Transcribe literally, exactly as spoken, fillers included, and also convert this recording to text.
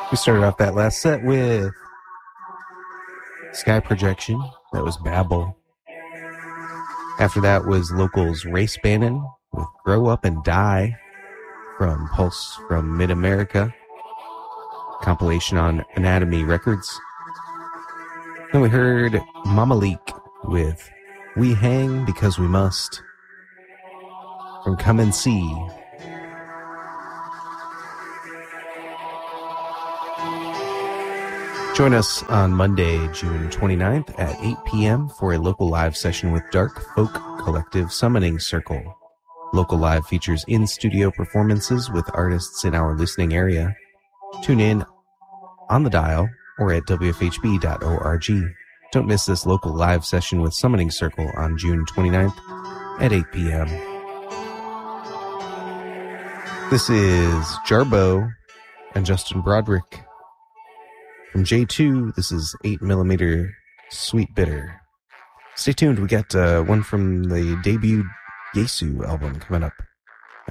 We started off that last set with Sky Projection. That was Babel. After that was Locals Race Bannon with Grow Up and Die from Pulse from Mid-America. Compilation on Anatomy Records. Then we heard Mama Leak with We Hang Because We Must from Come and See. Join us on Monday, June twenty-ninth at eight p.m. for a local live session with Dark Folk Collective Summoning Circle. Local Live features in-studio performances with artists in our listening area. Tune in on the dial or at w f h b dot org. Don't miss this local live session with Summoning Circle on June twenty-ninth at eight p.m. This is Jarbo and Justin Broderick. From J two, this is eight millimeter Sweet Bitter. Stay tuned, we got uh, one from the debut Yesu album coming up.